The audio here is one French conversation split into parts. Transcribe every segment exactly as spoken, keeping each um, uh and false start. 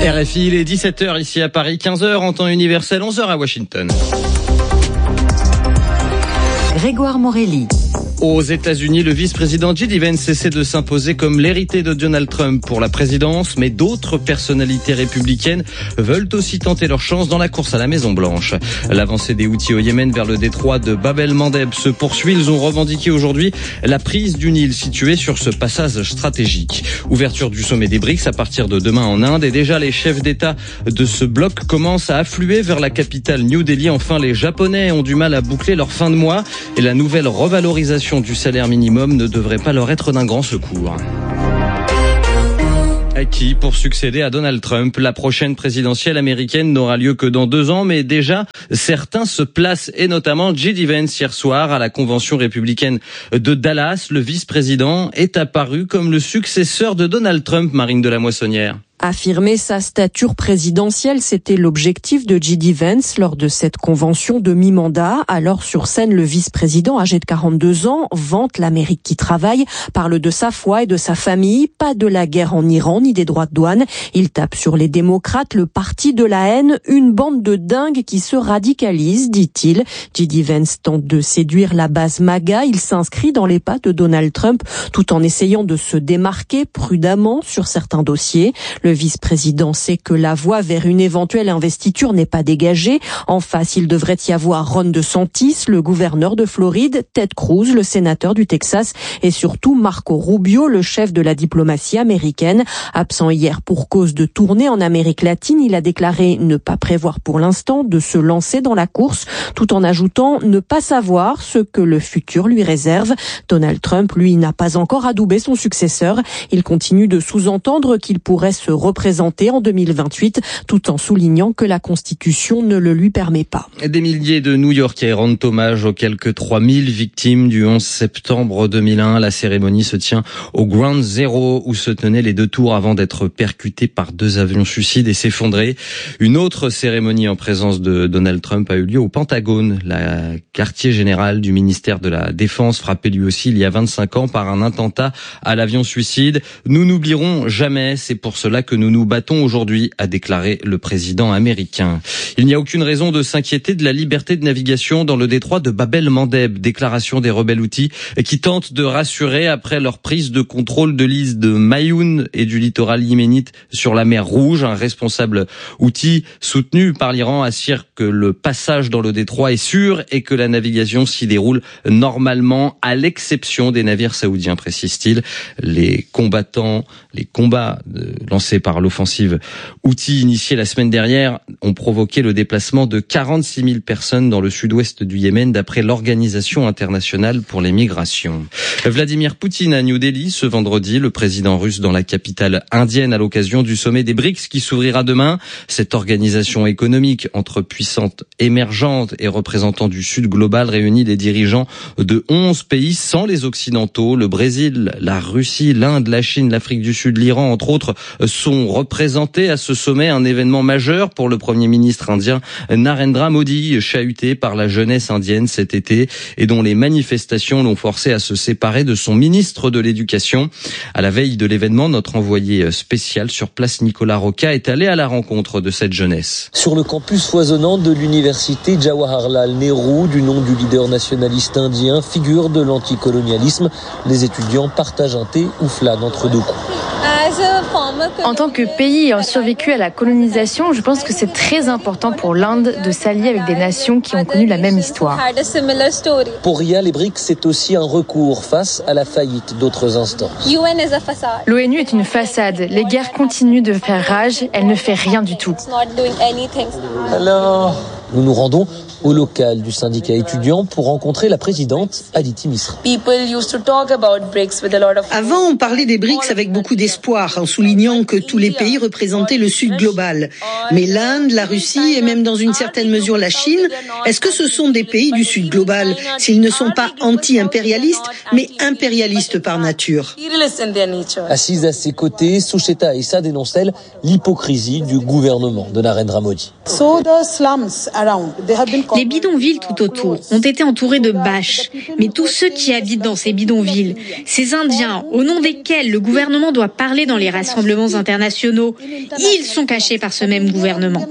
R F I, il est dix-sept heures ici à Paris, quinze heures en temps universel, onze heures à Washington. Grégoire Morelli. Aux États-Unis, le vice-président J D Vance essaie de s'imposer comme l'héritier de Donald Trump pour la présidence, mais d'autres personnalités républicaines veulent aussi tenter leur chance dans la course à la Maison-Blanche. L'avancée des Houthis au Yémen vers le détroit de Bab el-Mandeb se poursuit. Ils ont revendiqué aujourd'hui la prise d'une île située sur ce passage stratégique. Ouverture du sommet des BRICS à partir de demain en Inde, et déjà les chefs d'État de ce bloc commencent à affluer vers la capitale New Delhi. Enfin, les Japonais ont du mal à boucler leur fin de mois et la nouvelle revalorisation du salaire minimum ne devrait pas leur être d'un grand secours. Qui, pour succéder à Donald Trump, la prochaine présidentielle américaine n'aura lieu que dans deux ans, mais déjà, certains se placent, et notamment J D Vance hier soir à la convention républicaine de Dallas. Le vice-président est apparu comme le successeur de Donald Trump, Marine de la Moissonnière. Affirmer sa stature présidentielle, c'était l'objectif de J D Vance lors de cette convention de mi-mandat. Alors sur scène, le vice-président, âgé de quarante-deux ans, vante l'Amérique qui travaille, parle de sa foi et de sa famille, pas de la guerre en Iran ni des droits de douane. Il tape sur les démocrates, le parti de la haine, une bande de dingues qui se radicalise, dit-il. J D Vance tente de séduire la base MAGA. Il s'inscrit dans les pas de Donald Trump tout en essayant de se démarquer prudemment sur certains dossiers. Le Le vice-président sait que la voie vers une éventuelle investiture n'est pas dégagée. En face, il devrait y avoir Ron DeSantis, le gouverneur de Floride, Ted Cruz, le sénateur du Texas, et surtout Marco Rubio, le chef de la diplomatie américaine. Absent hier pour cause de tournée en Amérique latine, il a déclaré ne pas prévoir pour l'instant de se lancer dans la course, tout en ajoutant ne pas savoir ce que le futur lui réserve. Donald Trump, lui, n'a pas encore adoubé son successeur. Il continue de sous-entendre qu'il pourrait se représenter en deux mille vingt-huit, tout en soulignant que la Constitution ne le lui permet pas. Des milliers de New-Yorkais rendent hommage aux quelques trois mille victimes du onze septembre deux mille un. La cérémonie se tient au Ground Zero, où se tenaient les deux tours avant d'être percutés par deux avions suicides et s'effondrer. Une autre cérémonie en présence de Donald Trump a eu lieu au Pentagone, la quartier général du ministère de la Défense, frappé lui aussi il y a vingt-cinq ans par un attentat à l'avion suicide. Nous n'oublierons jamais, c'est pour cela que nous nous battons aujourd'hui, a déclaré le président américain. Il n'y a aucune raison de s'inquiéter de la liberté de navigation dans le détroit de Bab el-Mandeb. Déclaration des rebelles Houthis qui tentent de rassurer après leur prise de contrôle de l'île de Mayoun et du littoral yéménite sur la mer Rouge. Un responsable Houthi soutenu par l'Iran assure que le passage dans le détroit est sûr et que la navigation s'y déroule normalement, à l'exception des navires saoudiens, précise-t-il. Les combattants, les combats lancés par l'offensive Houthi initiée la semaine dernière ont provoqué le déplacement de quarante-six mille personnes dans le sud-ouest du Yémen, d'après l'Organisation internationale pour les migrations. Vladimir Poutine à New Delhi ce vendredi, le président russe dans la capitale indienne à l'occasion du sommet des BRICS qui s'ouvrira demain. Cette organisation économique entre puissantes émergentes et représentants du Sud global réunit des dirigeants de onze pays sans les Occidentaux. Le Brésil, la Russie, l'Inde, la Chine, l'Afrique du Sud, l'Iran, entre autres, sont représentés à ce sommet, un événement majeur pour le Premier ministre indien Narendra Modi, chahuté par la jeunesse indienne cet été et dont les manifestations l'ont forcé à se séparer de son ministre de l'Éducation. À la veille de l'événement, notre envoyé spécial sur place, Nicolas Roca, est allé à la rencontre de cette jeunesse. Sur le campus foisonnant de l'université Jawaharlal Nehru, du nom du leader nationaliste indien, figure de l'anticolonialisme, les étudiants partagent un thé ou flânent entre deux coups. En tant que pays ayant survécu à la colonisation, je pense que c'est très important pour l'Inde de s'allier avec des nations qui ont connu la même histoire. Pour Ria, les BRICS, c'est aussi un recours face à la faillite d'autres instances. L'ONU est une façade. Les guerres continuent de faire rage. Elle ne fait rien du tout. Alors, nous nous rendons au local du syndicat étudiant pour rencontrer la présidente Aditi Misra. Avant, on parlait des BRICS avec beaucoup d'espoir, en soulignant que tous les pays représentaient le Sud global. Mais l'Inde, la Russie et même dans une certaine mesure la Chine, est-ce que ce sont des pays du Sud global, s'ils ne sont pas anti-impérialistes, mais impérialistes par nature? Assise à ses côtés, Sucheta Issa dénonce, elle, l'hypocrisie du gouvernement de Narendra Modi. Les bidonvilles tout autour ont été entourés de bâches. Mais tous ceux qui habitent dans ces bidonvilles, ces Indiens, au nom desquels le gouvernement doit parler dans les rassemblements internationaux, ils sont cachés par ce même gouvernement.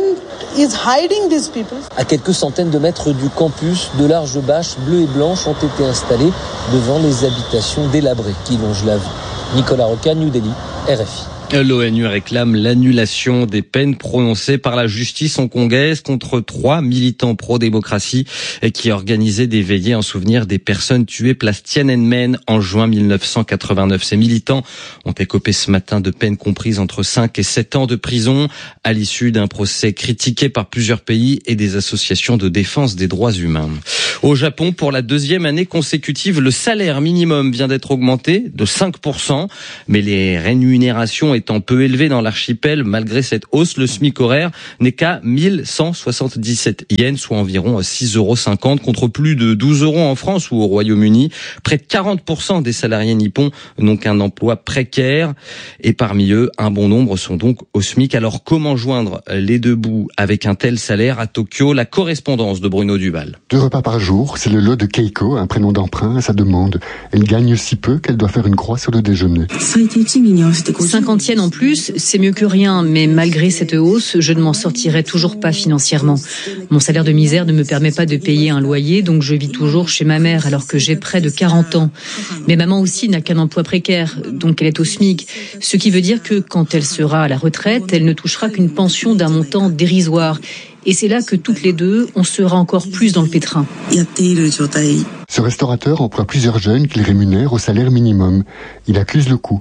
À quelques centaines de mètres du campus, de larges bâches bleues et blanches ont été installées devant les habitations délabrées qui longent la vie. Nicolas Roca, New Delhi, R F I. L'ONU réclame l'annulation des peines prononcées par la justice hongkongaise contre trois militants pro-démocratie qui organisaient des veillées en souvenir des personnes tuées place Tiananmen en juin mille neuf cent quatre-vingt-neuf. Ces militants ont écopé ce matin de peines comprises entre cinq et sept ans de prison à l'issue d'un procès critiqué par plusieurs pays et des associations de défense des droits humains. Au Japon, pour la deuxième année consécutive, le salaire minimum vient d'être augmenté de cinq pour cent, mais les rémunérations étant peu élevées dans l'archipel, malgré cette hausse, le SMIC horaire n'est qu'à mille cent soixante-dix-sept yens, soit environ six euros cinquante, contre plus de douze euros en France ou au Royaume-Uni. Près de quarante pour cent des salariés nippons n'ont qu'un emploi précaire, et parmi eux, un bon nombre sont donc au SMIC. Alors comment joindre les deux bouts avec un tel salaire à Tokyo? La correspondance de Bruno Duval. Deux repas par jour, c'est le lot de Keiko, un prénom d'emprunt à sa demande. Elle gagne si peu qu'elle doit faire une croix sur le déjeuner. cinquante yens en plus, c'est mieux que rien, mais malgré cette hausse, je ne m'en sortirai toujours pas financièrement. Mon salaire de misère ne me permet pas de payer un loyer, donc je vis toujours chez ma mère alors que j'ai près de quarante ans. Mais maman aussi n'a qu'un emploi précaire, donc elle est au SMIC. Ce qui veut dire que quand elle sera à la retraite, elle ne touchera qu'une pension d'un montant dérisoire. Et c'est là que toutes les deux, on sera encore plus dans le pétrin. Ce restaurateur emploie plusieurs jeunes qu'il rémunère au salaire minimum. Il accuse le coup.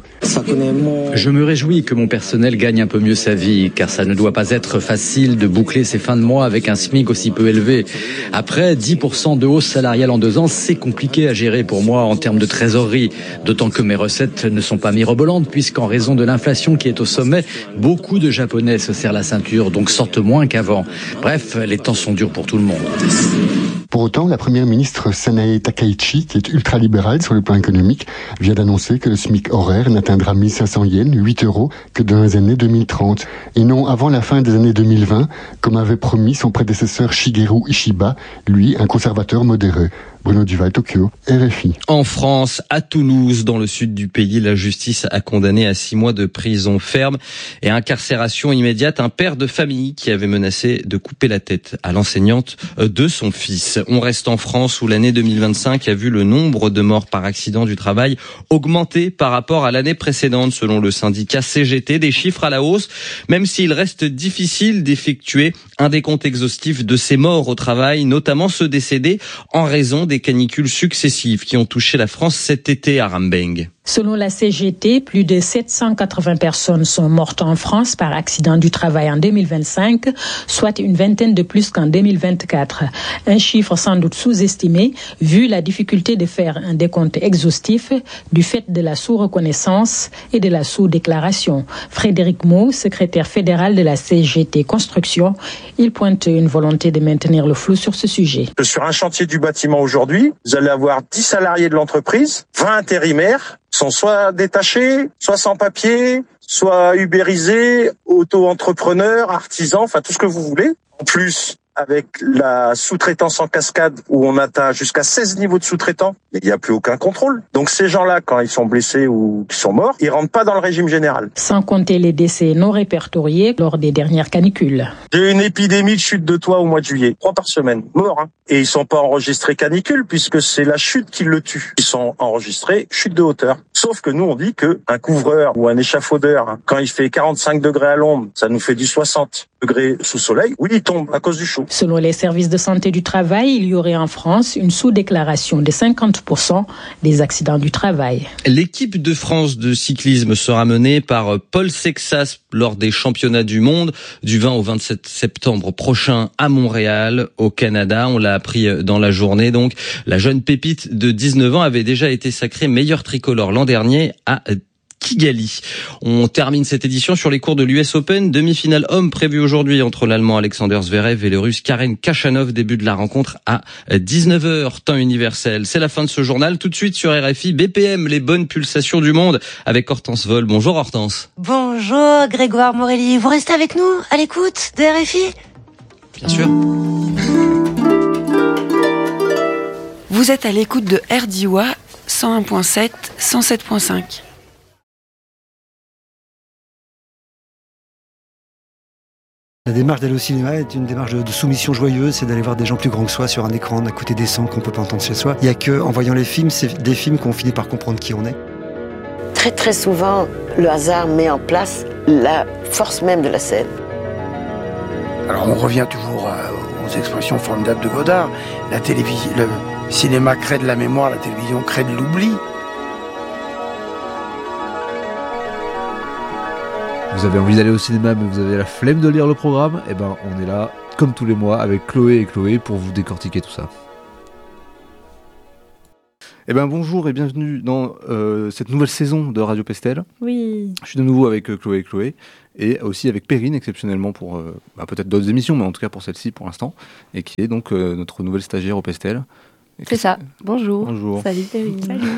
Je me réjouis que mon personnel gagne un peu mieux sa vie, car ça ne doit pas être facile de boucler ses fins de mois avec un SMIC aussi peu élevé. Après, dix pour cent de hausse salariale en deux ans, c'est compliqué à gérer pour moi en termes de trésorerie. D'autant que mes recettes ne sont pas mirobolantes, puisqu'en raison de l'inflation qui est au sommet, beaucoup de Japonais se serrent la ceinture, donc sortent moins qu'avant. Bref, les temps sont durs pour tout le monde. Pour autant, la première ministre Sanae Takaichi, qui est ultra-libérale sur le plan économique, vient d'annoncer que le SMIC horaire n'atteindra mille cinq cents yens, huit euros, que dans les années deux mille trente. Et non avant la fin des années deux mille vingt, comme avait promis son prédécesseur Shigeru Ishiba, lui, un conservateur modéré. Bruno Duval, Tokyo, R F I. En France, à Toulouse, dans le sud du pays, la justice a condamné à six mois de prison ferme et incarcération immédiate un père de famille qui avait menacé de couper la tête à l'enseignante de son fils. On reste en France où l'année deux mille vingt-cinq a vu le nombre de morts par accident du travail augmenter par rapport à l'année précédente, selon le syndicat C G T. Des chiffres à la hausse, même s'il reste difficile d'effectuer un décompte exhaustif de ces morts au travail, notamment ceux décédés en raison des canicules successives qui ont touché la France cet été à Rambeng. Selon la C G T, plus de sept cent quatre-vingts personnes sont mortes en France par accident du travail en deux mille vingt-cinq, soit une vingtaine de plus qu'en deux mille vingt-quatre. Un chiffre sans doute sous-estimé, vu la difficulté de faire un décompte exhaustif du fait de la sous-reconnaissance et de la sous-déclaration. Frédéric Mau, secrétaire fédéral de la C G T Construction, il pointe une volonté de maintenir le flou sur ce sujet. Sur un chantier du bâtiment aujourd'hui, vous allez avoir dix salariés de l'entreprise, vingt intérimaires, sont soit détachés, soit sans papier, soit ubérisés, auto-entrepreneurs, artisans, enfin tout ce que vous voulez. En plus, avec la sous-traitance en cascade où on atteint jusqu'à seize niveaux de sous-traitants, il n'y a plus aucun contrôle. Donc ces gens-là, quand ils sont blessés ou qu'ils sont morts, ils rentrent pas dans le régime général. Sans compter les décès non répertoriés lors des dernières canicules. J'ai eu une épidémie de chute de toit au mois de juillet, trois par semaine, morts. Hein. Et ils sont pas enregistrés canicule puisque c'est la chute qui le tue. Ils sont enregistrés chute de hauteur. Sauf que nous on dit que un couvreur ou un échafaudeur, hein, quand il fait quarante-cinq degrés à l'ombre, ça nous fait du soixante degrés sous soleil. Oui, il tombe à cause du chaud. Selon les services de santé du travail, il y aurait en France une sous-déclaration de cinquante pour cent des accidents du travail. L'équipe de France de cyclisme sera menée par Paul Sexas lors des championnats du monde du vingt au vingt-sept septembre prochain à Montréal, au Canada. On l'a appris dans la journée. Donc, la jeune pépite de dix-neuf ans avait déjà été sacrée meilleure tricolore l'an dernier à Kigali. On termine cette édition sur les cours de l'U S Open. Demi-finale homme prévue aujourd'hui entre l'Allemand Alexander Zverev et le Russe Karen Khachanov. Début de la rencontre à dix-neuf heures, temps universel. C'est la fin de ce journal. Tout de suite sur R F I, B P M, les bonnes pulsations du monde, avec Hortense Vol. Bonjour Hortense. Bonjour Grégoire Morelli. Vous restez avec nous, à l'écoute de R F I ? Bien sûr. Vous êtes à l'écoute de R D I A cent un virgule sept, cent sept virgule cinq. La démarche d'aller au cinéma est une démarche de soumission joyeuse, c'est d'aller voir des gens plus grands que soi sur un écran, d'un côté des sons qu'on peut pas entendre chez soi. Il y a que, en voyant les films, c'est des films qu'on finit par comprendre qui on est. Très très souvent, le hasard met en place la force même de la scène. Alors on revient toujours aux expressions formidables de Godard. La télévision, le cinéma crée de la mémoire, la télévision crée de l'oubli. Vous avez envie d'aller au cinéma mais vous avez la flemme de lire le programme, et ben on est là comme tous les mois avec Chloé et Chloé pour vous décortiquer tout ça. Eh ben bonjour et bienvenue dans euh, cette nouvelle saison de Radio Pestel. Oui. Je suis de nouveau avec euh, Chloé et Chloé et aussi avec Perrine exceptionnellement pour euh, bah, peut-être d'autres émissions, mais en tout cas pour celle-ci pour l'instant, et qui est donc euh, notre nouvelle stagiaire au Pestel. Et C'est ça. Bonjour. Bonjour. Salut Perrine. Salut.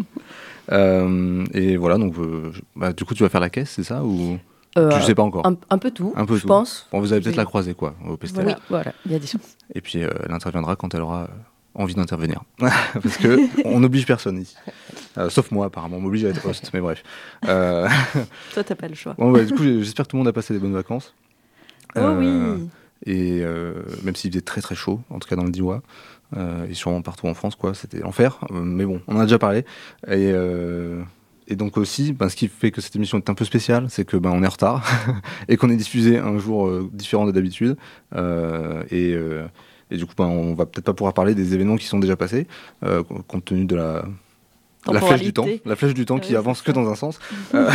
euh, et voilà, donc euh, bah, du coup tu vas faire la caisse, c'est ça ou euh, tu sais pas encore. Un, un peu tout. Un peu je tout. pense. Bon, vous allez peut-être oui. la croiser quoi au Pestel. Oui, voilà, il y a des chances. Et puis euh, elle interviendra quand elle aura euh, envie d'intervenir. Parce que on n'oblige personne ici. Euh, sauf moi apparemment, on m'oblige à être host, mais bref. Euh... Toi t'as pas le choix. Bon, bah, du coup j'espère que tout le monde a passé des bonnes vacances. Oh euh, oui. Et euh, même s'il faisait très très chaud, en tout cas dans le Diois, euh, et sûrement partout en France, quoi, c'était l'enfer. Euh, mais bon, on en a déjà parlé. Et, euh, et donc aussi, ben, ce qui fait que cette émission est un peu spéciale, c'est que ben, on est en retard et qu'on est diffusé un jour euh, différent de d'habitude. Euh, et, euh, et du coup, ben, on va peut-être pas pouvoir parler des événements qui sont déjà passés, euh, compte tenu de la La flèche du temps, la flèche du temps qui oui, avance que dans un sens. euh,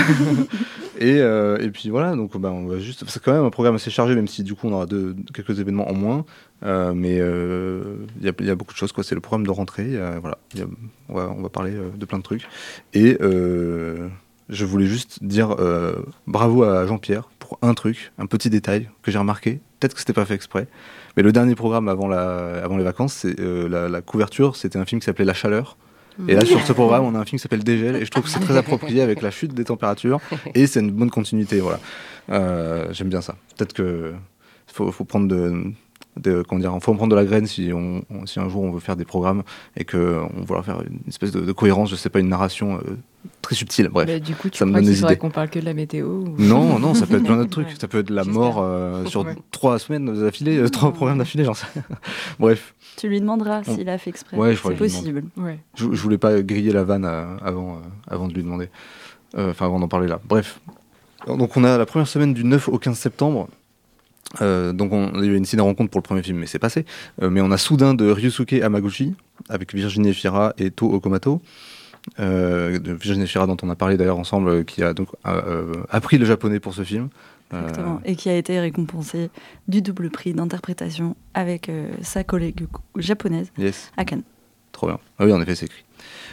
et, euh, et puis voilà, donc bah, on va juste. C'est quand même un programme assez chargé, même si du coup on aura deux, quelques événements en moins. Euh, mais il euh, y, y a beaucoup de choses, quoi. C'est le programme de rentrée. Euh, voilà, y a, on, va, on va parler euh, de plein de trucs. Et euh, je voulais juste dire euh, bravo à Jean-Pierre pour un truc, un petit détail que j'ai remarqué. Peut-être que c'était pas fait exprès. Mais le dernier programme avant, la, avant les vacances, c'est, euh, la, la couverture, c'était un film qui s'appelait La Chaleur. Et là, sur ce programme, on a un film qui s'appelle Dégel, et je trouve que c'est très approprié avec la chute des températures, et c'est une bonne continuité, voilà. Euh, j'aime bien ça. Peut-être que faut, faut prendre de, de, comment dire, faut en prendre de la graine si, on, on, si un jour on veut faire des programmes et que on veut leur faire une espèce de, de cohérence, je sais pas, une narration euh, très subtile. Bref. Mais du coup, tu ça crois me qu'il faudrait qu'on parle que de la météo ou... Non, non, ça peut être plein d'autres trucs. Ouais. Ça peut être la J'espère. mort euh, sur ouais. trois semaines d'affilée, euh, trois programmes d'affilée, j'en sais. Bref. Tu lui demanderas s'il a fait exprès. Ouais, je c'est possible. Ouais. Je, je voulais pas griller la vanne euh, avant, euh, avant de lui demander. Enfin, euh, avant d'en parler là. Bref. Donc, on a la première semaine du neuf au quinze septembre. Euh, donc, on, il y a eu une ciné-rencontre pour le premier film, mais c'est passé. Euh, mais on a Soudain de Ryusuke Hamaguchi, avec Virginie Efira et To Okumoto. Euh, de Virginie Efira, dont on a parlé d'ailleurs ensemble, qui a donc euh, appris le japonais pour ce film. Exactement. Euh... Et qui a été récompensé du double prix d'interprétation avec euh, sa collègue japonaise yes. à Cannes. Trop bien. Ah oui, en effet, c'est écrit.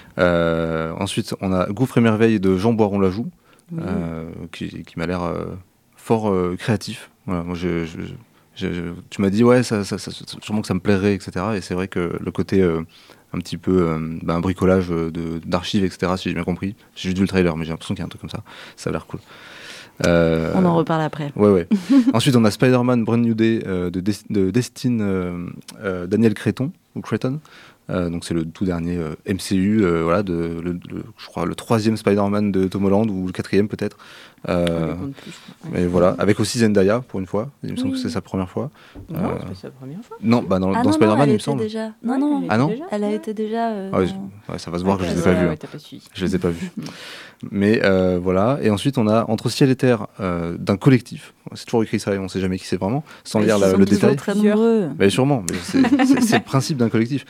Euh, ensuite, on a Gouffre et Merveille de Jean Boiron-Lajoux, oui. euh, qui, qui m'a l'air euh, fort euh, créatif. Voilà, moi, je, je, je, je, tu m'as dit, ouais, ça, ça, ça, sûrement que ça me plairait, et cetera. Et c'est vrai que le côté euh, un petit peu euh, bah, un bricolage de, d'archives, et cetera, si j'ai bien compris. J'ai juste vu le trailer, mais j'ai l'impression qu'il y a un truc comme ça. Ça a l'air cool. Euh, on en reparle après. Ouais, ouais. Ensuite, on a Spider-Man Brand New Day euh, de, Des- de Destin euh, euh, Daniel Cretton, ou Cretton. Euh, donc c'est le tout dernier euh, M C U, euh, voilà, de, le, le, je crois le troisième Spider-Man de Tom Holland, ou le quatrième peut-être. Euh, plus, mais voilà, avec aussi Zendaya pour une fois. Il me semble oui. que c'est sa première fois. Non, euh, c'est sa première fois. Non, bah dans, ah, dans non, Spider-Man, non, il me semble. Déjà... Non, non. Ah non. Elle a été déjà. Euh, ah, ouais, dans... ouais, ça va se voir ah, que je les ai ouais, pas vus. Ouais, hein. pas suivi. Je les ai pas vus. Mais euh, voilà. Et ensuite, on a Entre ciel et terre euh, d'un collectif. C'est toujours écrit ça et on sait jamais qui c'est vraiment, sans mais lire la, le détail. Très nombreux. Mais sûrement. Mais c'est, c'est, c'est le principe d'un collectif.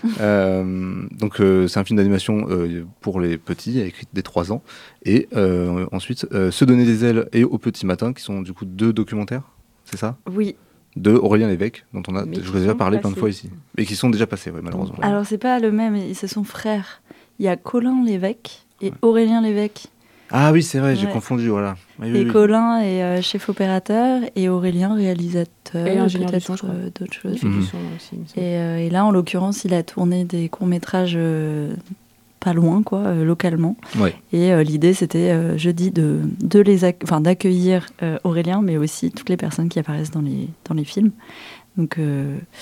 Euh, donc euh, c'est un film d'animation euh, pour les petits, écrit dès trois ans. Et euh, ensuite, euh, Se donner des ailes et Au petit matin, qui sont du coup deux documentaires, c'est ça ? Oui. De Aurélien Lévesque, dont on a, je vous ai déjà parlé passés. plein de fois ici. Et qui sont déjà passés, ouais, malheureusement. Alors c'est pas le même, ce sont frères. Il y a Colin Lévesque et ouais. Aurélien Lévesque. Ah oui, c'est vrai, j'ai ouais. confondu, voilà. Oui, et oui, oui. Colin est euh, chef opérateur et Aurélien réalisateur. Et ingénieur peut-être du son, je crois. Euh, d'autres choses. Il fait mmh. du son aussi. Et, euh, et là, en l'occurrence, il a tourné des courts-métrages euh, pas loin, quoi, euh, localement. Ouais. Et euh, l'idée, c'était euh, jeudi de, de les acc- enfin, d'accueillir euh, Aurélien, mais aussi toutes les personnes qui apparaissent dans les, dans les films. Donc... Euh,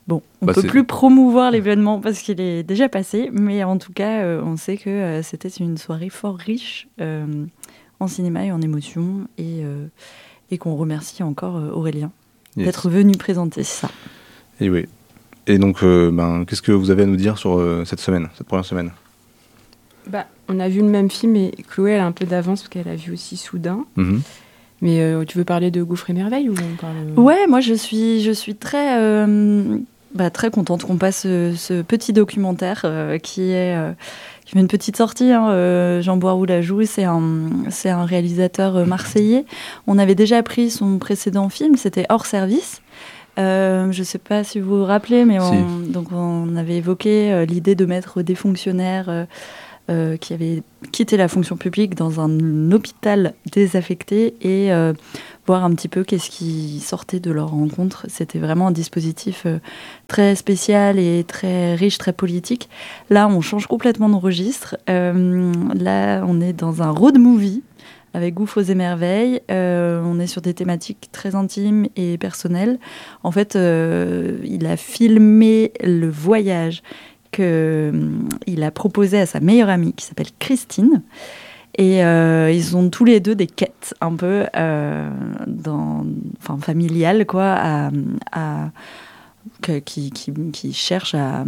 Bon, on bah peut c'est... plus promouvoir l'événement parce qu'il est déjà passé, mais en tout cas, euh, on sait que euh, c'était une soirée fort riche euh, en cinéma et en émotions, et, euh, et qu'on remercie encore euh, Aurélien yes. d'être venu présenter ça. Et oui. Et donc, euh, ben, qu'est-ce que vous avez à nous dire sur euh, cette semaine, cette première semaine ? Bah, on a vu le même film, et Chloé, elle a un peu d'avance parce qu'elle a vu aussi Soudain. Mm-hmm. Mais euh, tu veux parler de Gouffre et Merveille ou on parle... Ouais, moi je suis, je suis très, euh, bah, très contente qu'on passe ce, ce petit documentaire euh, qui est euh, qui fait une petite sortie. Hein, euh, Jean Boiroux-Lajoux, c'est un, c'est un réalisateur marseillais. On avait déjà pris son précédent film, c'était Hors Service. Euh, je ne sais pas si vous vous rappelez, mais on, si. donc on avait évoqué euh, l'idée de mettre des fonctionnaires euh, euh, qui avaient quitté la fonction publique dans un hôpital désaffecté et euh, voir un petit peu qu'est-ce qui sortait de leur rencontre. C'était vraiment un dispositif euh, très spécial et très riche, très politique. Là, on change complètement de registre. Euh, là, on est dans un road movie avec Gouffres et Merveilles. Euh, on est sur des thématiques très intimes et personnelles. En fait, euh, il a filmé le voyage qu'il euh, a proposé à sa meilleure amie, qui s'appelle Christine. Et euh, ils ont tous les deux des quêtes un peu euh, dans, enfin, familiales, quoi, à, à, que, qui, qui, qui cherchent à,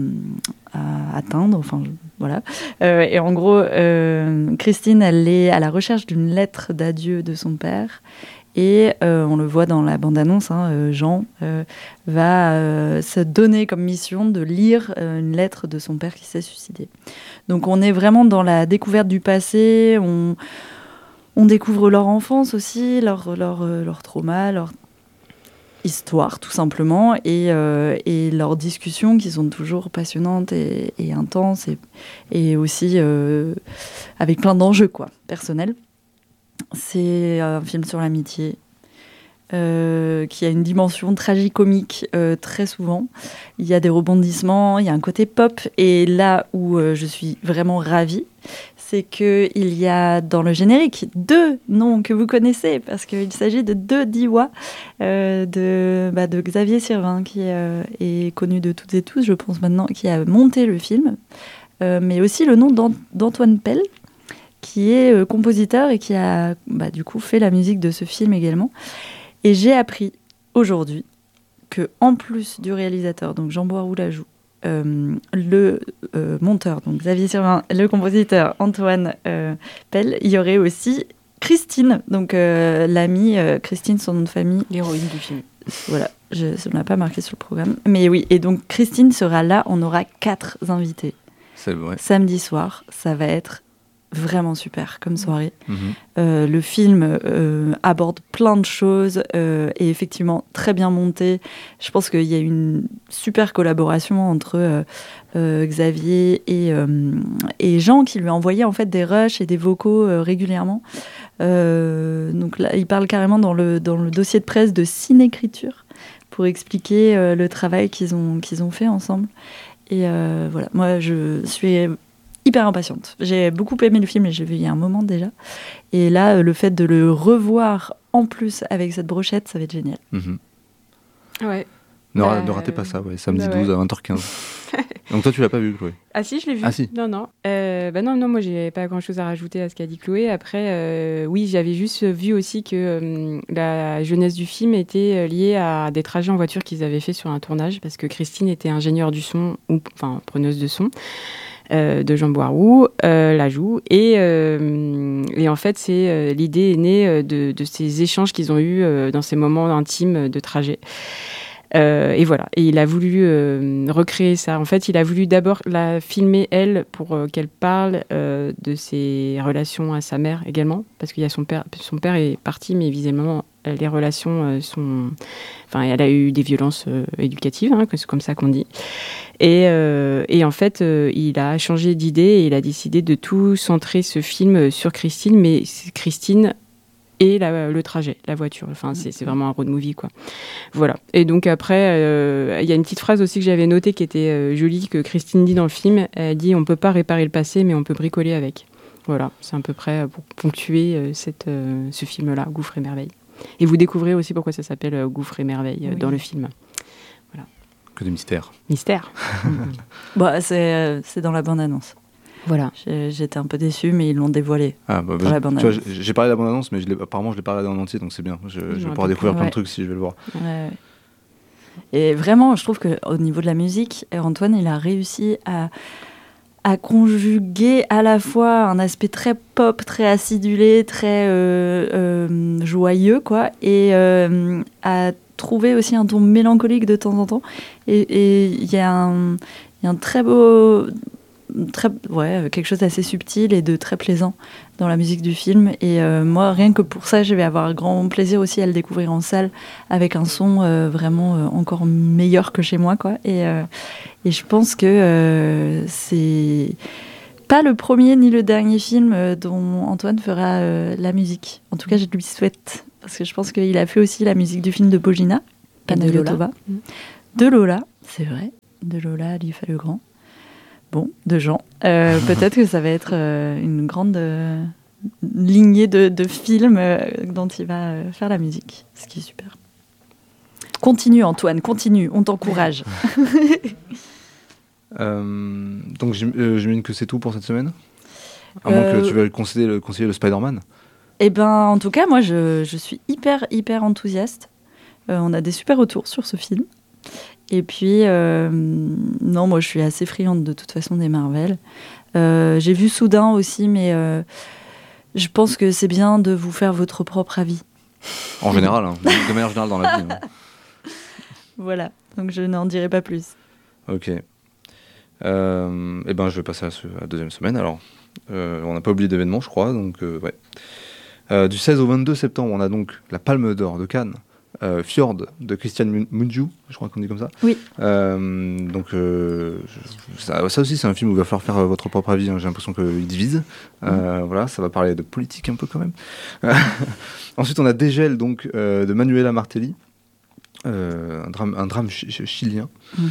à atteindre. Enfin, voilà. Euh, et en gros, euh, Christine, elle est à la recherche d'une lettre d'adieu de son père. Et euh, on le voit dans la bande-annonce, hein, euh, Jean euh, va euh, se donner comme mission de lire euh, une lettre de son père qui s'est suicidé. Donc on est vraiment dans la découverte du passé, on, on découvre leur enfance aussi, leur, leur, leur trauma, leur histoire tout simplement, et, euh, et leurs discussions qui sont toujours passionnantes et, et intenses, et, et aussi euh, avec plein d'enjeux quoi, personnels. C'est un film sur l'amitié euh, qui a une dimension tragicomique euh, très souvent. Il y a des rebondissements, il y a un côté pop. Et là où euh, je suis vraiment ravie, c'est qu'il y a dans le générique deux noms que vous connaissez, parce qu'il s'agit de deux Diois, euh, de, bah, de Xavier Sirvin, qui euh, est connu de toutes et tous, je pense maintenant, qui a monté le film, euh, mais aussi le nom d'Ant- d'Antoine Pell, qui est euh, compositeur et qui a bah, du coup fait la musique de ce film également. Et j'ai appris aujourd'hui que en plus du réalisateur, donc Jean Boiroux-Lajoux, euh, le euh, monteur, donc Xavier Sirvin, le compositeur Antoine euh, Pell, il y aurait aussi Christine, donc euh, l'amie euh, Christine, son nom de famille, l'héroïne du film. Voilà, je, ça ne l'a pas marqué sur le programme, mais oui. Et donc Christine sera là. On aura quatre invités. C'est vrai. Samedi soir, ça va être vraiment super comme soirée. Mmh. Euh, le film euh, aborde plein de choses euh, et effectivement très bien monté. Je pense qu'il y a une super collaboration entre euh, euh, Xavier et, euh, et Jean, qui lui a envoyé en fait des rushs et des vocaux euh, régulièrement. Euh, donc là, il parle carrément dans le, dans le dossier de presse de cinécriture pour expliquer euh, le travail qu'ils ont, qu'ils ont fait ensemble. Et euh, voilà, moi je suis hyper impatiente. J'ai beaucoup aimé le film et j'ai vu il y a un moment déjà. Et là, le fait de le revoir en plus avec cette brochette, ça va être génial. Mmh. Ouais. Ne, bah, ne ratez pas ça, ouais. Samedi bah ouais. douze à vingt heures quinze. Donc toi, tu l'as pas vu, Chloé ? Ah si, je l'ai vu. Ah si. Non, non. Euh, bah non, non, moi, j'ai pas grand-chose à rajouter à ce qu'a dit Chloé. Après, euh, oui, j'avais juste vu aussi que euh, la jeunesse du film était liée à des trajets en voiture qu'ils avaient fait sur un tournage, parce que Christine était ingénieure du son, ou enfin preneuse de son. Euh, de Jean Boiroux, euh, Lajoux, et, euh, et en fait, c'est, euh, l'idée est née de, de ces échanges qu'ils ont eus euh, dans ces moments intimes de trajet. Euh, et voilà, et il a voulu euh, recréer ça. En fait, il a voulu d'abord la filmer, elle, pour euh, qu'elle parle euh, de ses relations à sa mère également, parce qu'il y a son père, son père est parti, mais visiblement, les relations euh, sont... Enfin, elle a eu des violences euh, éducatives, hein, c'est comme ça qu'on dit. Et, euh, et en fait, euh, il a changé d'idée et il a décidé de tout centrer ce film sur Christine, mais Christine et la, le trajet, la voiture. Enfin, c'est, c'est vraiment un road movie, quoi. Voilà. Et donc après, euh, il y a une petite phrase aussi que j'avais notée qui était euh, jolie, que Christine dit dans le film. Elle dit « On peut pas réparer le passé, mais on peut bricoler avec ». Voilà, c'est à peu près pour ponctuer euh, cette, euh, ce film-là, Gouffre et Merveille. Et vous découvrez aussi pourquoi ça s'appelle euh, Gouffre et Merveille euh, oui. dans le film. Voilà. Que de mystère. Mystère. Bah, c'est, euh, c'est dans la bande-annonce. Voilà. J'ai, j'étais un peu déçue, mais ils l'ont dévoilé. Ah, bah, dans je, la bande-annonce. tu vois, j'ai, j'ai parlé de la bande-annonce, mais je l'ai, apparemment, je l'ai pas regardé en entier, donc c'est bien. Je, je vais pouvoir découvrir plein de trucs si je vais le voir. Ouais, ouais. Et vraiment, je trouve qu'au niveau de la musique, Antoine, il a réussi à, à conjuguer à la fois un aspect très pop, très acidulé, très euh, euh, joyeux, quoi, et euh, à trouver aussi un ton mélancolique de temps en temps. Et il y, y a un très beau... Très, ouais, quelque chose d'assez subtil et de très plaisant dans la musique du film. Et euh, moi, rien que pour ça, je vais avoir grand plaisir aussi à le découvrir en salle avec un son euh, vraiment euh, encore meilleur que chez moi, quoi. Et, euh, et je pense que euh, c'est pas le premier ni le dernier film euh, dont Antoine fera euh, la musique. En tout cas, je lui souhaite, parce que je pense qu'il a fait aussi la musique du film de Bojina, Panayotova, de Lola. De Lola, c'est vrai, de Lola, Alifa le Grand. Bon, de gens. Euh, peut-être que ça va être euh, une grande euh, lignée de, de films euh, dont il va euh, faire la musique, ce qui est super. Continue, Antoine, continue, on t'encourage. euh, donc, j'imagine que c'est tout pour cette semaine ? À moins euh, que tu veuilles conseiller le, conseiller le Spider-Man ? Eh ben, en tout cas, moi, je, je suis hyper, hyper enthousiaste. Euh, on a des super retours sur ce film. Et puis, euh, non, moi je suis assez friande de toute façon des Marvel. Euh, j'ai vu Soudain aussi, mais euh, je pense que c'est bien de vous faire votre propre avis. En général, hein, de manière générale dans la vie. Hein. Voilà, donc je n'en dirai pas plus. Ok. Euh, et ben, je vais passer à, ce, à la deuxième semaine. Alors, euh, on n'a pas oublié d'événements, je crois. Donc, euh, ouais. Euh, du seize au vingt-deux septembre, on a donc la Palme d'Or de Cannes. Euh, Fjord de Christian Mungiu, je crois qu'on dit comme ça. Oui. Euh, donc euh, ça, ça aussi c'est un film où il va falloir faire votre propre avis. Hein. J'ai l'impression qu'il divise. Euh, mmh. Voilà, ça va parler de politique un peu quand même. Ensuite on a Dégel donc euh, de Manuela Martelly, euh, un drame, un drame ch- chilien. Mmh.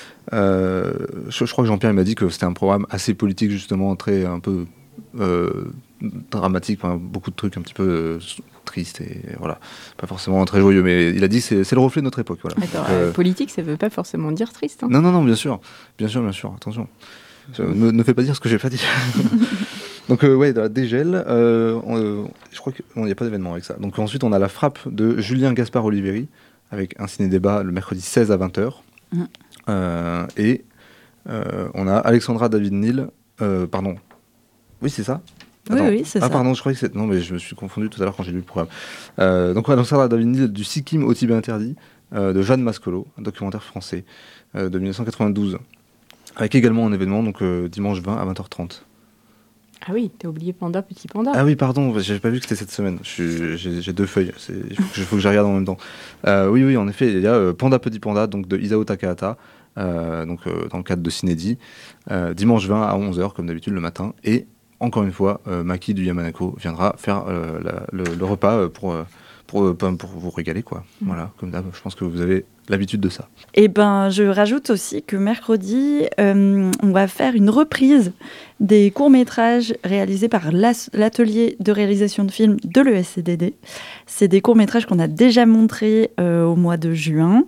Euh, je, je crois que Jean-Pierre il m'a dit que c'était un programme assez politique justement, très un peu euh, dramatique, enfin, beaucoup de trucs un petit peu euh, tristes et voilà, pas forcément très joyeux, mais il a dit que c'est, c'est le reflet de notre époque. Voilà. Attends, euh, politique, ça veut pas forcément dire triste. Hein. Non, non, non, bien sûr, bien sûr, bien sûr, attention. Ne, ne fais pas dire ce que j'ai pas dit. Donc euh, ouais, dans la Dégel, euh, euh, je crois qu'il n'y a pas d'événement avec ça. Donc ensuite, on a La Frappe de Julien Gaspard Oliveri, avec un ciné-débat le mercredi seize à vingt heures. Mmh. Euh, et euh, on a Alexandra David-Neal, euh, pardon, oui c'est ça. Attends. Oui, oui, c'est ah, ça. Ah pardon, je croyais que c'était... Non, mais je me suis confondu tout à l'heure quand j'ai lu le programme. Euh, donc, on a Alexandra David-Neal du Sikkim au Tibet interdit, euh, de Jeanne Mascolo, un documentaire français euh, de dix-neuf cent quatre-vingt-douze, avec également un événement, donc euh, dimanche vingt à vingt heures trente. Ah oui, t'as oublié Panda, Petit Panda. Ah oui, pardon, j'avais pas vu que c'était cette semaine. Je suis, j'ai, j'ai deux feuilles, il faut, faut que je regarde en même temps. Euh, oui, oui, en effet, il y a euh, Panda, Petit Panda, donc de Isao Takahata, euh, donc, euh, dans le cadre de Cinédi, euh, dimanche vingt à onze heures, comme d'habitude, le matin, et encore une fois, euh, Maki du Yamanako viendra faire euh, la, le, le repas pour, pour, pour, pour vous régaler, quoi. Mmh. Voilà, comme d'hab, je pense que vous avez l'habitude de ça. Et ben, je rajoute aussi que mercredi, euh, on va faire une reprise des courts-métrages réalisés par l'as- l'atelier de réalisation de films de l'E S C D D. C'est des courts-métrages qu'on a déjà montrés euh, au mois de juin.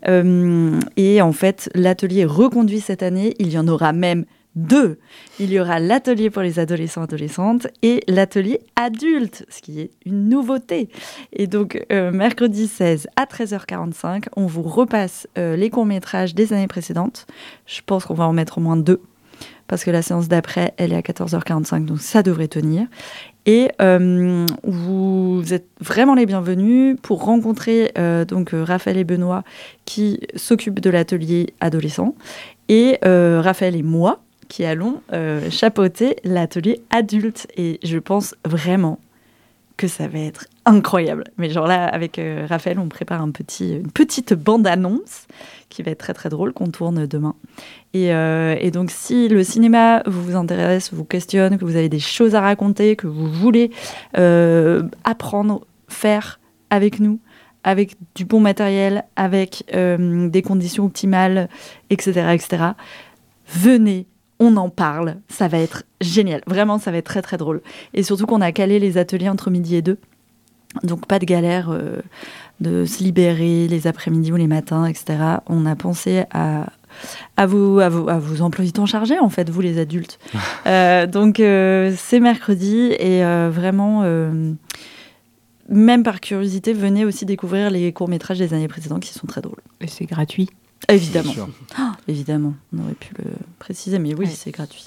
Euh, et en fait, l'atelier est reconduit cette année. Il y en aura même deux. Il y aura l'atelier pour les adolescents et adolescentes et l'atelier adulte, ce qui est une nouveauté. Et donc, euh, mercredi seize à treize heures quarante-cinq, on vous repasse euh, les courts-métrages des années précédentes. Je pense qu'on va en mettre au moins deux, parce que la séance d'après, elle est à quatorze heures quarante-cinq, donc ça devrait tenir. Et euh, vous êtes vraiment les bienvenus pour rencontrer euh, donc, Raphaël et Benoît, qui s'occupent de l'atelier adolescent, et euh, Raphaël et moi, qui allons euh, chapeauter l'atelier adulte. Et je pense vraiment que ça va être incroyable. Mais genre là, avec euh, Raphaël, on prépare un petit, une petite bande-annonce qui va être très très drôle, qu'on tourne demain. Et, euh, et donc, si le cinéma vous intéresse, vous questionne, que vous avez des choses à raconter, que vous voulez euh, apprendre, faire avec nous, avec du bon matériel, avec euh, des conditions optimales, et cetera, et cetera, venez, on en parle, ça va être génial. Vraiment, ça va être très très drôle. Et surtout qu'on a calé les ateliers entre midi et deux. Donc pas de galère euh, de se libérer les après-midi ou les matins, et cetera. On a pensé à, à, vous, à, vous, à vos emplois du temps chargés, en fait, vous les adultes. euh, donc euh, c'est mercredi et euh, vraiment, euh, même par curiosité, venez aussi découvrir les courts-métrages des années précédentes qui sont très drôles. Et c'est gratuit. Évidemment. Oh, évidemment, on aurait pu le préciser, mais oui, ouais. c'est gratuit.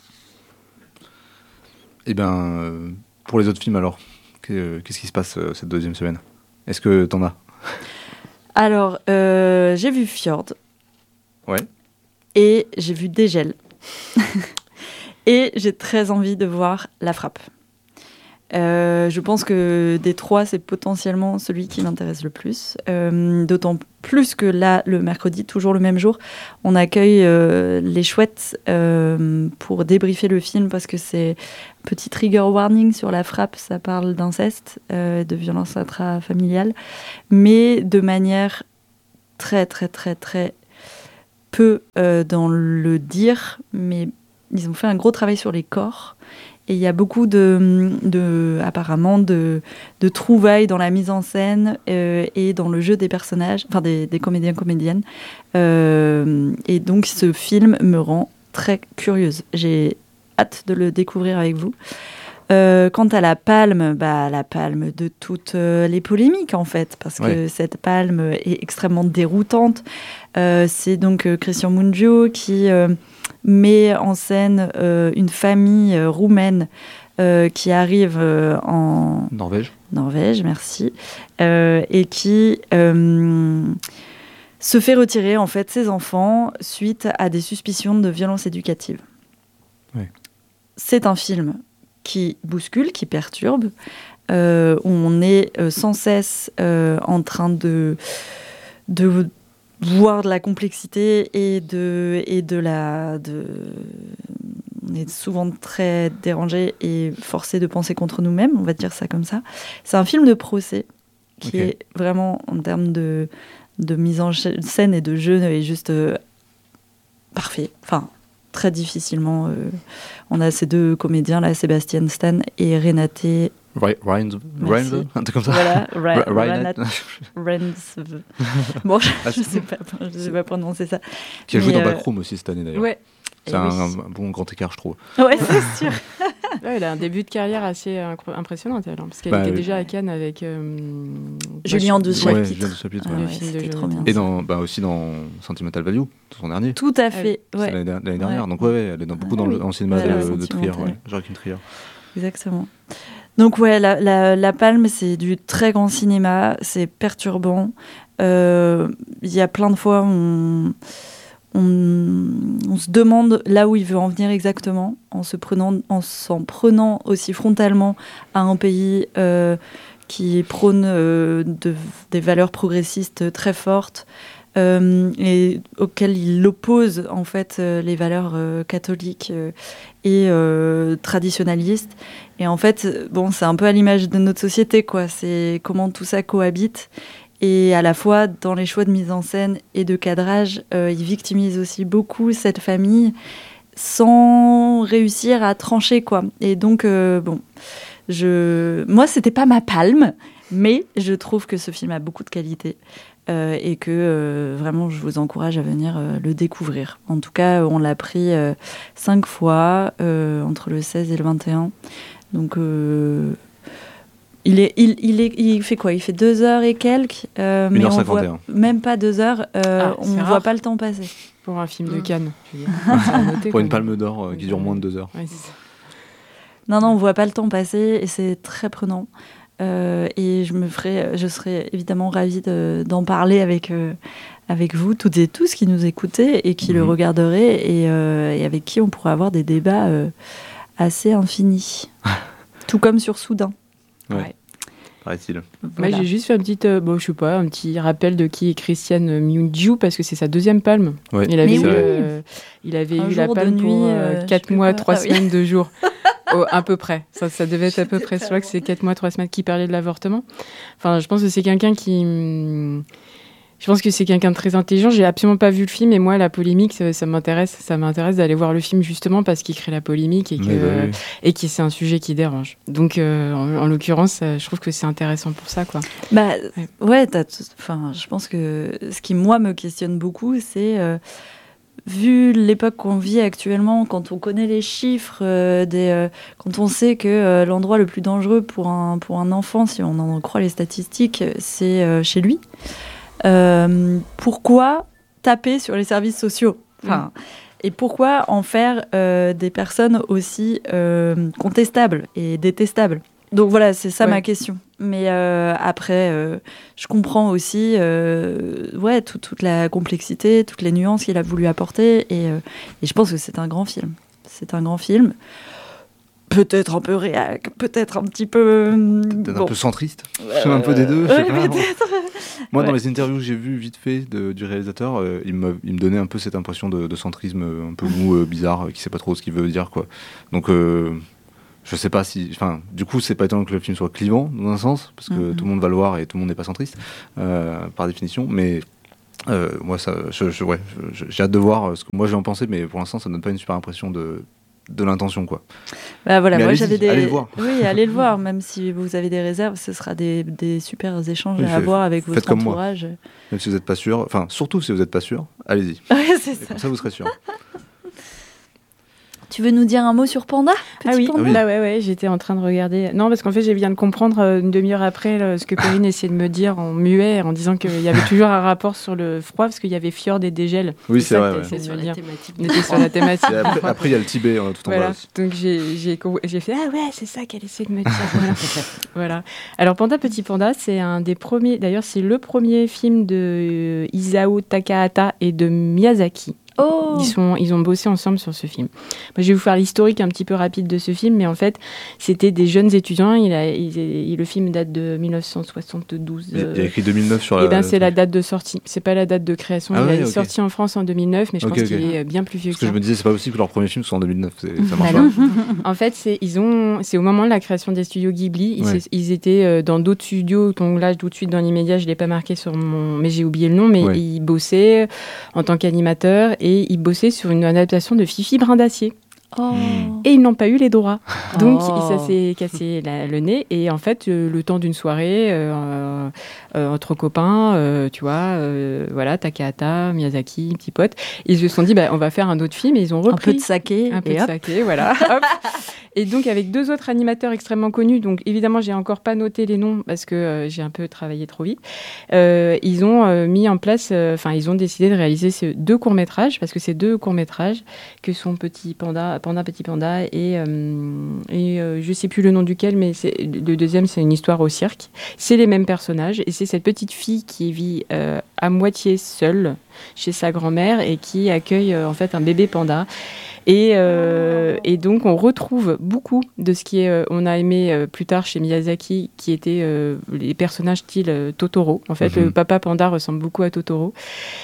Eh bien, euh, pour les autres films alors, qu'est-ce qui se passe euh, cette deuxième semaine ? Est-ce que t'en as ? Alors, euh, j'ai vu Fjord. Ouais. Et j'ai vu Dégel. Et j'ai très envie de voir La Frappe. Euh, je pense que des trois, c'est potentiellement celui qui m'intéresse le plus. Euh, d'autant plus que là, le mercredi, toujours le même jour, on accueille euh, les chouettes euh, pour débriefer le film parce que c'est petit trigger warning sur La Frappe. Ça parle d'inceste, euh, de violence intrafamiliale, mais de manière très, très, très, très peu euh, dans le dire. Mais ils ont fait un gros travail sur les corps. Et il y a beaucoup de, de apparemment, de, de trouvailles dans la mise en scène euh, et dans le jeu des personnages, enfin des, des comédiens, comédiennes. Euh, et donc, ce film me rend très curieuse. J'ai hâte de le découvrir avec vous. Euh, quant à la palme, bah, la palme de toutes euh, les polémiques, en fait, parce ouais. que cette palme est extrêmement déroutante. Euh, c'est donc euh, Christian Mungiu qui... Euh, met en scène euh, une famille euh, roumaine euh, qui arrive euh, en... Norvège. Norvège, merci. Euh, et qui euh, se fait retirer, en fait, ses enfants suite à des suspicions de violence éducative. Ouais. C'est un film qui bouscule, qui perturbe, euh, où on est euh, sans cesse euh, en train de... de voir de la complexité et de, et de la... De... On est souvent très dérangé et forcé de penser contre nous-mêmes, on va dire ça comme ça. C'est un film de procès qui okay. est vraiment, en termes de, de mise en scène et de jeu, est juste euh, parfait. Enfin, très difficilement. Euh, on a ces deux comédiens, là, Sébastien Stan et Renate... Ryan, Ryan, un truc comme ça. Voilà, Ryan. Ryan. Bon, je ne sais pas, je sais pas prononcer ça. Qui a joué dans euh... Backroom aussi cette année d'ailleurs. Ouais. C'est un, oui. un bon grand écart, je trouve. Ouais, c'est sûr. Ouais, elle a un début de carrière assez impressionnant, elle, hein, parce qu'elle bah, était oui. déjà à Cannes avec euh, Julien de Chapitre. Ouais, Julien de Chapitre. Ah, ouais. ouais, c'était trop bien. Et dans, bah, aussi dans Sentimental Value, son dernier. Tout à fait. Ouais. C'est l'année, l'année dernière. Ouais. Donc ouais, ouais, elle est dans, beaucoup ah, dans oui. le dans cinéma ouais, de, de Trier, ouais. Joachim Trier. Exactement. Donc ouais, la, la, la Palme, c'est du très grand cinéma, c'est perturbant. Il euh, y a plein de fois, on, on, on se demande là où il veut en venir exactement, en se prenant, en s'en prenant aussi frontalement à un pays euh, qui prône euh, de, des valeurs progressistes très fortes. Euh, et auquel il oppose en fait euh, les valeurs euh, catholiques euh, et euh, traditionnalistes. Et en fait, bon, c'est un peu à l'image de notre société, quoi. C'est comment tout ça cohabite. Et à la fois, dans les choix de mise en scène et de cadrage, euh, il victimise aussi beaucoup cette famille sans réussir à trancher, quoi. Et donc, euh, bon, je... moi, c'était pas ma palme, mais je trouve que ce film a beaucoup de qualité. Euh, et que euh, vraiment je vous encourage à venir euh, le découvrir. En tout cas, on l'a pris euh, cinq fois euh, entre le seize et le vingt et un. Donc euh, il, est, il, il, est, il fait quoi ? Il fait deux heures et quelques, euh, mais on voit même pas deux heures, euh, ah, on ne voit pas le temps passer. Pour un film de Cannes. Pour une palme d'or euh, qui dure moins de deux heures. Ouais, c'est ça. Non, non, on ne voit pas le temps passer et c'est très prenant. Euh, et je me ferai, je serais évidemment ravie de, d'en parler avec, euh, avec vous, toutes et tous qui nous écoutez et qui mmh. le regarderaient et, euh, et avec qui on pourrait avoir des débats euh, assez infinis. Tout comme sur Soudain. Ouais. ouais. Paraît-il. Voilà. Moi, j'ai juste fait un petit, euh, bon, je sais pas, un petit rappel de qui est Christian Mungiu parce que c'est sa deuxième palme. Ouais. Il avait, oui. euh, il avait eu la palme nuit, pour euh, quatre mois, trois ah, semaines, oui. deux jours. Oh, à peu près. Ça, ça devait être à peu près. Je crois que c'est quatre mois, trois semaines qui parlait de l'avortement. Enfin, je pense que c'est quelqu'un qui, Je pense que c'est quelqu'un de très intelligent. J'ai absolument pas vu le film et moi la polémique ça, ça m'intéresse, ça m'intéresse d'aller voir le film justement parce qu'il crée la polémique et que euh, oui. et que c'est un sujet qui dérange. Donc euh, en, en l'occurrence, je trouve que c'est intéressant pour ça quoi. Bah ouais, ouais t'as enfin je pense que ce qui moi me questionne beaucoup c'est euh, vu l'époque qu'on vit actuellement, quand on connaît les chiffres, euh, des, euh, quand on sait que euh, l'endroit le plus dangereux pour un, pour un enfant, si on en croit les statistiques, c'est euh, chez lui, euh, pourquoi taper sur les services sociaux enfin, mmh. Et pourquoi en faire euh, des personnes aussi euh, contestables et détestables? Donc voilà, c'est ça ouais. ma question. Mais euh, après, euh, je comprends aussi euh, ouais, tout, toute la complexité, toutes les nuances qu'il a voulu apporter. Et, euh, et je pense que c'est un grand film. C'est un grand film. Peut-être un peu réac, peut-être un petit peu... Peut-être bon. un peu centriste. Euh, un peu des deux. Ouais, je sais pas, moi, ouais. dans les interviews que j'ai vues vite fait de, du réalisateur, euh, il, me, il me donnait un peu cette impression de, de centrisme un peu mou, euh, bizarre, qui ne sait pas trop ce qu'il veut dire, quoi. Donc... Euh, je sais pas si, enfin, du coup, c'est pas étonnant que le film soit clivant dans un sens, parce que mm-hmm. tout le monde va le voir et tout le monde n'est pas centriste euh, par définition. Mais euh, moi, ça, je, je, ouais, je, j'ai hâte de voir ce que moi je vais en penser, mais pour l'instant, ça ne donne pas une super impression de de l'intention, quoi. Bah voilà, mais moi j'avais des. Allez le voir. Oui, allez le voir. Même si vous avez des réserves, ce sera des des super échanges oui, à avoir avec votre comme entourage. Moi. Même si vous n'êtes pas sûr, enfin surtout si vous n'êtes pas sûr, allez-y. Ouais, c'est ça. Comme ça, vous serez sûr. Tu veux nous dire un mot sur Panda, Petit Ah oui, Panda bah ouais, ouais, j'étais en train de regarder. Non, parce qu'en fait, j'ai viens de comprendre euh, une demi-heure après là, ce que Perrine essayait de me dire en muet, en disant qu'il y avait toujours un rapport sur le froid, parce qu'il y avait fjord et dégel. Oui, c'est, c'est vrai. Ouais. Sur, la On était sur la thématique. Après, après, il y a le Tibet hein, tout en voilà. bas aussi. Donc j'ai, j'ai, j'ai fait ah ouais, c'est ça qu'elle essaie de me dire. Voilà. Voilà. Alors Panda Petit Panda, c'est un des premiers. D'ailleurs, c'est le premier film de Isao Takahata et de Miyazaki. Oh. Ils, sont, ils ont bossé ensemble sur ce film. Moi, je vais vous faire l'historique un petit peu rapide de ce film, mais en fait, c'était des jeunes étudiants. Il a, il, il, le film date de dix-neuf cent soixante-douze. Il y a écrit deux mille neuf sur la... Eh ben, c'est la date de sortie. C'est pas la date de création. Ah il ouais, est okay. sorti en France en deux mille neuf, mais je okay, pense okay. qu'il est bien plus vieux Parce que ça. que je me disais, c'est pas possible que leur premier film soit en deux mille neuf. C'est, ça marche bah pas. En fait, c'est, ils ont, c'est au moment de la création des studios Ghibli. Ils, ouais. ils étaient dans d'autres studios. Donc là, tout de suite, dans l'immédiat, je l'ai pas marqué sur mon... Mais j'ai oublié le nom. Mais ouais. ils bossaient en tant qu'animateurs et ils bossaient sur une adaptation de Fifi Brin d'Acier. Oh. Et ils n'ont pas eu les droits. Donc, oh. ça s'est cassé la, le nez. Et en fait, euh, le temps d'une soirée, euh, euh, entre copains, euh, tu vois, euh, voilà, Takahata, Miyazaki, petits potes, ils se sont dit, bah, on va faire un autre film. Et ils ont repris. Un peu de saké. Un peu et de hop. saké, voilà. Hop. Et donc, avec deux autres animateurs extrêmement connus, donc évidemment, j'ai encore pas noté les noms parce que euh, j'ai un peu travaillé trop vite. Euh, ils ont euh, mis en place, enfin, euh, ils ont décidé de réaliser ces deux courts-métrages parce que c'est deux courts-métrages que sont Petit Panda, Panda Petit Panda et, euh, et euh, je sais plus le nom duquel, mais c'est, le deuxième, c'est une histoire au cirque. C'est les mêmes personnages et c'est cette petite fille qui vit euh, à moitié seule chez sa grand-mère et qui accueille euh, en fait un bébé panda. Et, euh, et donc, on retrouve beaucoup de ce qui est, euh, on a aimé euh, plus tard chez Miyazaki, qui étaient euh, les personnages style euh, Totoro. En fait, mm-hmm. le papa panda ressemble beaucoup à Totoro.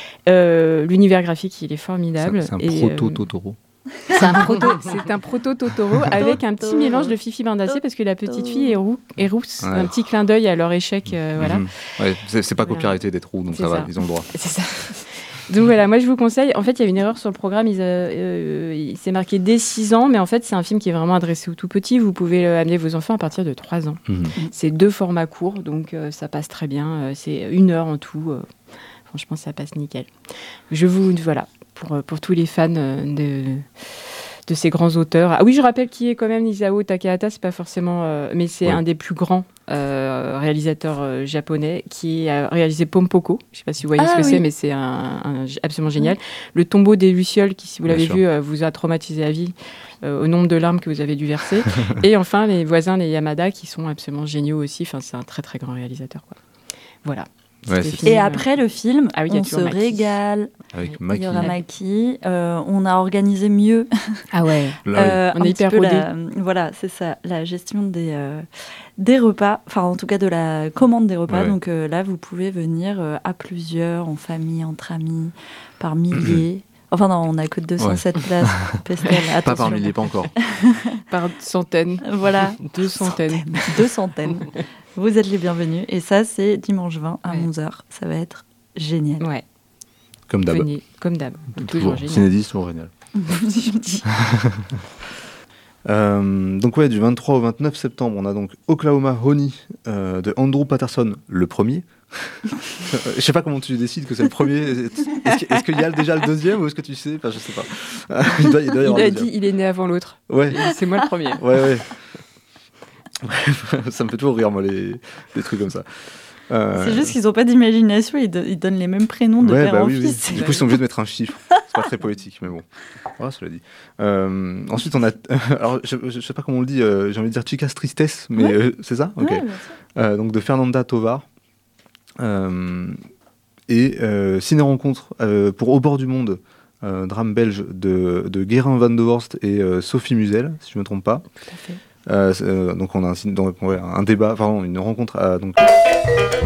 Euh, l'univers graphique, il est formidable. C'est, c'est un et, proto-Totoro. Euh, c'est un proto, c'est un proto-Totoro avec un petit mélange de Fifi Brin d'Acier parce que la petite fille est, roux, est rousse. Ouais. Un petit clin d'œil à leur échec. Euh, mm-hmm. Voilà. Ouais, c'est, c'est pas copyrighté d'être roux, donc c'est ça, ça va, ils ont le droit. C'est ça. Donc voilà, moi je vous conseille. En fait, il y a une erreur sur le programme. Il, euh, il s'est marqué dès six ans, mais en fait, c'est un film qui est vraiment adressé aux tout petits. Vous pouvez euh, amener vos enfants à partir de trois ans. Mmh. C'est deux formats courts, donc euh, ça passe très bien. Euh, c'est une heure en tout. Euh, franchement, ça passe nickel. Je vous voilà pour pour tous les fans de de ces grands auteurs. Ah oui, je rappelle qui est quand même Isao Takahata. C'est pas forcément, euh, mais c'est ouais. un des plus grands. Euh, réalisateur euh, japonais qui a réalisé Pompoko. Je ne sais pas si vous voyez ah, ce que oui. c'est, mais c'est un, un, absolument génial. Oui. Le tombeau des Lucioles, qui, si vous l'avez vu, euh, vous a traumatisé à vie euh, au nombre de larmes que vous avez dû verser. Et enfin, les voisins, les Yamada, qui sont absolument géniaux aussi. Enfin, c'est un très, très grand réalisateur, quoi. Voilà. Ouais, fini, et après le film, ah oui, on se Maki. régale. Avec Maki. Il y aura Maki. Euh, on a organisé mieux. Ah ouais. euh, on est hyper rodé. La, voilà, c'est ça, la gestion des euh, des repas. Enfin, en tout cas, de la commande des repas. Ouais. Donc euh, là, vous pouvez venir euh, à plusieurs, en famille, entre amis, par milliers. Enfin non, on n'a que deux cent sept ouais. places. Pestel, attention. Pas par milliers, pas encore. Par centaines. Voilà. Deux centaines. Deux centaines. Vous êtes les bienvenus. Et ça, c'est dimanche vingt à ouais. onze heures. Ça va être génial. Ouais. Comme d'hab. Venez, comme d'hab. Toujours. Cinédis, toujours génial. euh, donc ouais, du vingt-trois au vingt-neuf septembre, on a donc Oklahoma Honey euh, de Andrew Patterson, le premier. Je sais pas comment tu décides que c'est le premier. Est-ce, que, est-ce qu'il y a déjà le deuxième ou est-ce que tu sais? Enfin, je sais pas. il, doit, il, doit y il a dit il est né avant l'autre. Ouais. C'est moi le premier. Ouais, ouais. Ça me fait toujours rire, moi, les, les trucs comme ça. Euh... C'est juste qu'ils n'ont pas d'imagination, ils, do- ils donnent les mêmes prénoms de ouais, père bah en oui, fils. Oui. Du coup, ils sont obligés de mettre un chiffre. C'est pas très poétique, mais bon. Voilà, cela dit. Euh, ensuite, on a. Alors, je, je sais pas comment on le dit, euh, j'ai envie de dire Chicas Tristes, mais ouais. euh, c'est ça? Ok. Ouais, euh, donc, de Fernanda Tovar. Euh, et euh, Ciné Rencontre euh, pour Au bord du monde, euh, drame belge de, de Guérin Van de Horst et euh, Sophie Musel, si je ne me trompe pas. Tout à fait. Euh, euh, donc on a un, donc, ouais, un débat, pardon, une rencontre à, donc,